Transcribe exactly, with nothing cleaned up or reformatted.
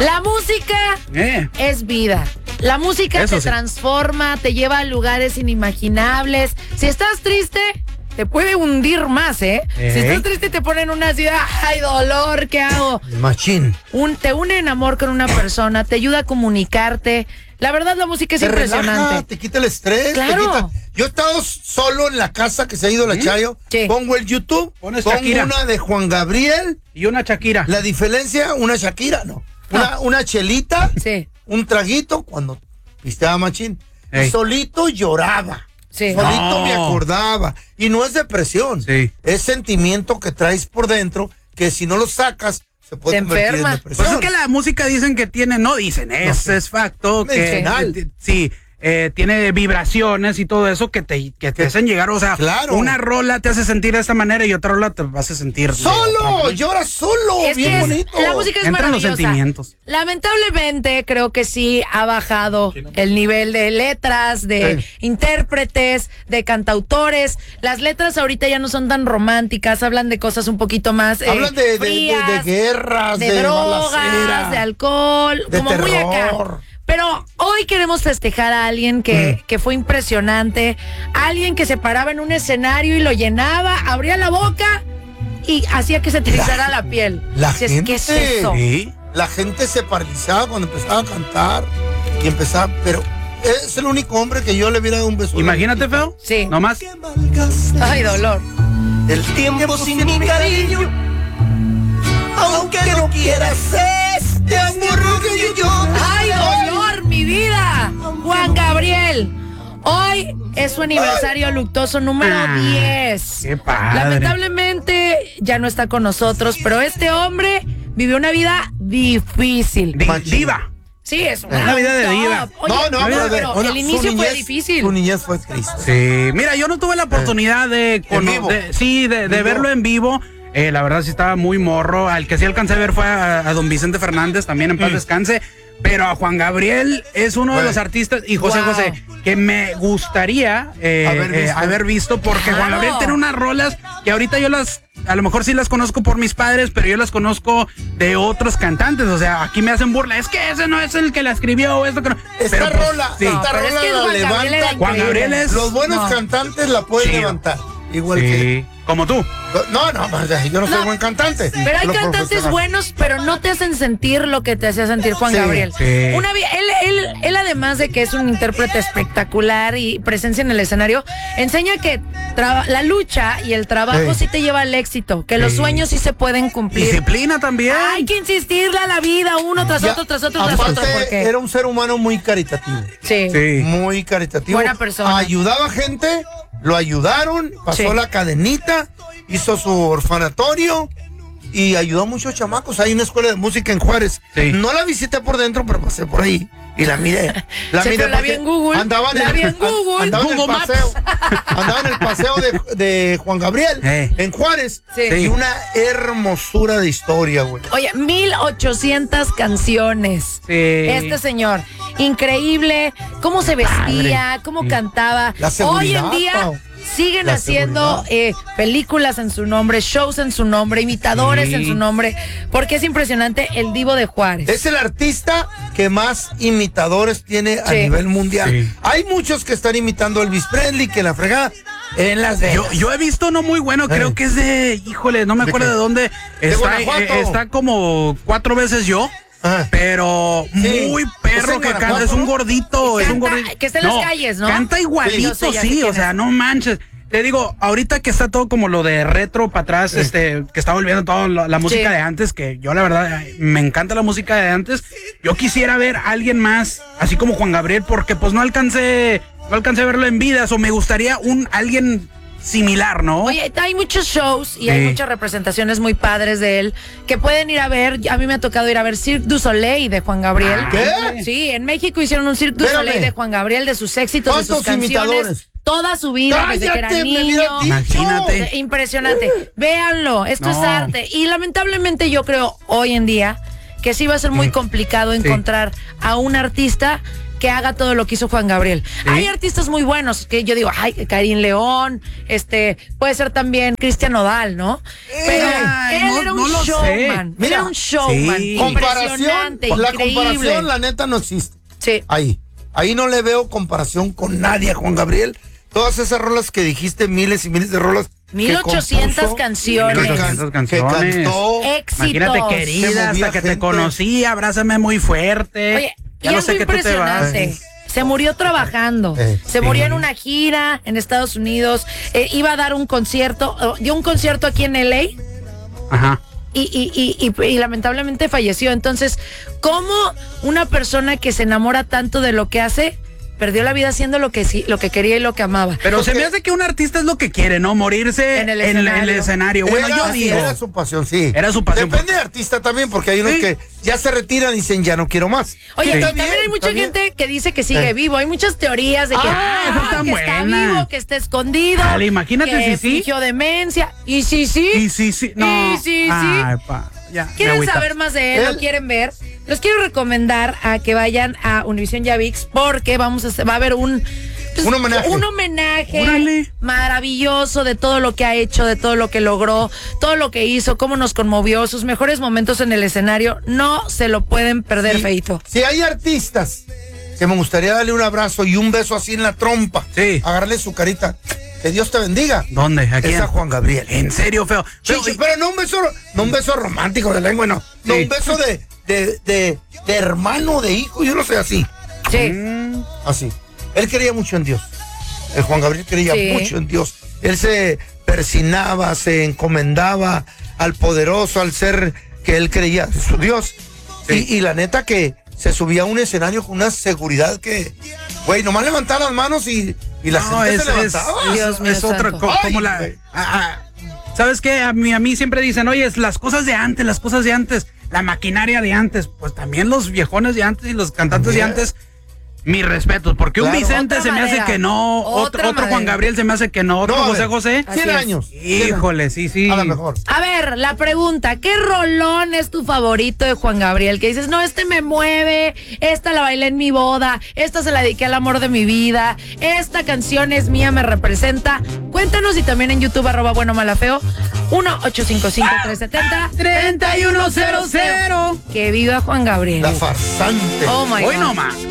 La música eh. es vida. La música Eso te sí. transforma, te lleva a lugares inimaginables. Si estás triste, te puede hundir más, ¿eh? ¿Eh? Si estás triste, te ponen una ciudad, ¡ay, dolor! ¿Qué hago? Machín. Un, te une en amor con una persona, te ayuda a comunicarte. La verdad, la música es Te impresionante. relaja, te quita el estrés. Claro. Te quita... Yo he estado solo en la casa que se ha ido la ¿Sí? Chayo. Sí. Pongo el YouTube, Pones pongo Shakira. una de Juan Gabriel. Y una Shakira. La diferencia, una Shakira, no. Una, una chelita, Sí, un traguito cuando pisteaba machín. Ey. Y solito lloraba. sí. Solito No. me acordaba. Y no es depresión. Sí. Es sentimiento que traes por dentro que si no lo sacas se puede Te convertir enferma. en depresión. Pues es que la música dicen que tiene, no dicen, es, es facto que Medicinal. que- sí, eh, tiene vibraciones y todo eso que te, que te hacen llegar, o sea, Claro. una rola te hace sentir de esta manera y otra rola te hace sentir de otra ¡Solo! manera. ¡Llora solo! Es que ¡Bien es- bonito! la música es Entran los maravillosa. sentimientos. Lamentablemente creo que sí ha bajado el nivel de letras, de Sí. intérpretes, de cantautores. Las letras ahorita ya no son tan románticas, hablan de cosas un poquito más eh, Hablan de, de- de- frías, de guerras, de, de, drogas, balacera, de alcohol, de como muy acá. terror. Pero hoy queremos festejar a alguien que, Mm. que fue impresionante, alguien que se paraba en un escenario y lo llenaba, abría la boca y hacía que se te erizara la, piel. la Dices, gente- ¿qué es eso? Sí. La gente se paralizaba cuando empezaba a cantar y empezaba, pero es el único hombre que yo le hubiera dado un beso. Imagínate, feo. Sí. Nomás. Ay, dolor. El tiempo sin mi cariño, aunque no quieras este amor que yo. ¡Ay, dolor, mi vida! Juan Gabriel. Hoy es su aniversario luctuoso número Ah, diez. qué padre. Lamentablemente ya no está con nosotros, pero este hombre vivió una vida difícil. Di- Machín. diva. Sí, es una, Una vida de no, diva. Oye, no, no, pero, pero, pero bueno, el su inicio fue niñez- difícil. Su niñez fue triste. Sí, mira, yo no tuve la oportunidad de, cono- vivo? de- sí, de, de ¿En verlo vivo? en vivo. Eh, la verdad sí estaba muy morro. Al que sí alcancé a ver fue a, a don Vicente Fernández, también en paz Mm. descanse. Pero a Juan Gabriel es uno de Bueno. los artistas, y José Wow. José, que me gustaría eh, Haber eh, visto. haber visto, porque Claro. Juan Gabriel tiene unas rolas que ahorita yo las, a lo mejor sí las conozco por mis padres, pero yo las conozco de otros cantantes. O sea, aquí me hacen burla. Es que ese no es el que la escribió o esto que no. Esta Pero, pues, rola, sí. esta pero es rola que la Juan Gabriel era levanta. Juan increíble. Gabriel es- Los buenos No. cantantes la pueden Chido. levantar. Igual Sí, que. como tú. No, no, yo no soy No, buen cantante. Pero hay Lo cantantes profesional. buenos, pero no te hacen sentir lo que te hacía sentir Juan Sí, Gabriel. sí. Una vi- él, él, él, además de que es un intérprete espectacular y presencia en el escenario, enseña que traba- la lucha y el trabajo Sí. sí te lleva al éxito, que los Sí. sueños sí se pueden cumplir. Disciplina también. Hay que insistirle a la vida, uno tras Ya, otro, tras otro, tras aparte, otro, porque era un ser humano muy caritativo. sí. Sí. Muy caritativo. Buena persona. Ayudaba gente, lo ayudaron, pasó Sí. la cadenita, hizo su orfanatorio y ayudó a muchos chamacos. Hay una escuela de música en Juárez. Sí. No la visité por dentro, pero pasé por ahí y la miré. La Sí, miré pero la vi porque en Google. Andaba en La el, vi en Google. Andaba en el Google Maps. paseo. Andaba en el paseo de, de Juan Gabriel Eh. en Juárez. Sí. Y una hermosura de historia, güey. Oye, mil ochocientas canciones. Sí. Este señor, increíble, cómo se vestía, cómo Sí. cantaba. La Hoy seguridad, en día Pau. siguen La haciendo seguridad. eh, películas en su nombre, shows en su nombre, imitadores Sí. en su nombre, porque es impresionante el divo de Juárez. Es el artista que más imitadores tiene a Sí. nivel mundial. Sí. Hay muchos que están imitando a Elvis Presley, que la fregada en Las Vegas. Yo, yo he visto uno muy bueno, creo Eh. que es de, híjole, no me ¿De acuerdo qué? de dónde. Está, Guanajuato. eh, está como cuatro veces yo, Ajá. pero Sí. muy Es perro en que canta, Guanajuato, es un ¿no? gordito, Y es un canta- gordito. que está en las calles, ¿no? Canta igualito, Yo sé, ya sé sí, quién o sea, es. no manches. Te digo, ahorita que está todo como lo de retro para atrás, este, que está volviendo toda la, la música Sí. de antes, que yo la verdad me encanta la música de antes. Yo quisiera ver a alguien más, así como Juan Gabriel, porque pues no alcancé, no alcancé a verlo en vida, o me gustaría un alguien similar, ¿no? Oye, hay muchos shows y hay Sí. muchas representaciones muy padres de él que pueden ir a ver. A mí me ha tocado ir a ver Cirque du Soleil de Juan Gabriel. ¿Qué? Sí, en México hicieron un Cirque du Espérame. Soleil de Juan Gabriel, de sus éxitos, de sus ¿Cuántos canciones. imitadores? Toda su vida, desde que era ¡Cállate, me niño. hubieras dicho! Imagínate. Eh, Impresionante. Véanlo, esto es No. arte. Y lamentablemente yo creo hoy en día que sí va a ser muy Sí. complicado Sí. encontrar a un artista que haga todo lo que hizo Juan Gabriel. ¿Sí? Hay artistas muy buenos que yo digo, ay, Karim León, este, puede ser también Cristian Nodal, ¿no? Pero Ay, él no, era un no lo showman, sé. Mira, era un showman, sí. impresionante, comparación, la increíble. comparación, la neta, no existe. Sí. Ahí, ahí no le veo comparación con nadie, Juan Gabriel. Todas esas rolas que dijiste, miles y miles de rolas. mil ochocientas canciones. mil ochocientas canciones. Que cantó. Éxitos. Imagínate, querida, hasta que gente. te conocí, abrázame muy fuerte. Oye, y ya no algo sé que tú te vas. impresionante. Se murió trabajando, Eh, se sí. murió en una gira en Estados Unidos, eh, iba a dar un concierto, eh, dio un concierto aquí en L A Ajá. y, y, y, y, y lamentablemente falleció. Entonces, ¿cómo una persona que se enamora tanto de lo que hace perdió la vida haciendo lo que sí, lo que quería y lo que amaba? Pero Porque- se me hace que un artista es lo que quiere, ¿no? Morirse En el en el escenario. escenario. Bueno, era, yo digo. Era su pasión, sí. Era su pasión. Depende de artista también, porque hay unos Sí. que ya se retiran y dicen, ya no quiero más. Oye, Sí. y Está también bien, hay mucha está bien. gente que dice que sigue Eh. vivo. Hay muchas teorías de que, Ah, esas están que está buenas. vivo, que está escondido. Dale, imagínate que si sí. fingió demencia. Y sí, sí. Y sí, sí. No. Y sí, sí. Ay, pa, ya, me ¿Quieren agüita. saber más de él? Él- ¿Lo quieren ver? Los quiero recomendar a que vayan a Univision Javix porque vamos a hacer- va a haber un pues, Un homenaje. un homenaje Órale. maravilloso de todo lo que ha hecho, de todo lo que logró, todo lo que hizo, cómo nos conmovió, sus mejores momentos en el escenario. No se lo pueden perder, Sí. Feito. Si hay artistas que me gustaría darle un abrazo y un beso así en la trompa, Sí. agarrarle su carita, que Dios te bendiga. ¿Dónde? ¿A quién? Es a Juan Gabriel. En serio, feo. Sí, Pero- sí, pero no un beso, no un beso romántico de lengua, no. No, Sí. un beso de, de, de, de hermano, de hijo, yo no sé, así. Sí. Mm, Así. Él creía mucho en Dios. El Juan Gabriel creía Sí. mucho en Dios. Él se persinaba, se encomendaba al poderoso, al ser que él creía, su Dios. Sí. Y, y la neta que se subía a un escenario con una seguridad que, güey, nomás levantaba las manos y, y la no, gente es, se es, levantaba. es- Dios mío es otra santo. cosa. Como Ay, la. güey. ah, ah, ¿Sabes qué? A mí, a mí siempre dicen, oye, es las cosas de antes, las cosas de antes, la maquinaria de antes. Pues también los viejones de antes y los cantantes También. de antes. Mis respetos, porque Claro. un Vicente Otra se me manera. hace que no, Otra otro, otro Juan manera. Gabriel se me hace que no, otro No, a José ver. José. Así cien es. años. Híjole, sí, sí. A lo mejor. A ver, la pregunta, ¿qué rolón es tu favorito de Juan Gabriel? Que dices, no, este me mueve, esta la bailé en mi boda, esta se la dediqué al amor de mi vida, esta canción es mía, me representa. Cuéntanos y también en YouTube, arroba bueno malafeo, uno ocho cinco cinco, tres siete cero, treinta y uno cero cero. Que viva Juan Gabriel. La farsante. Oh my Hoy God. no más.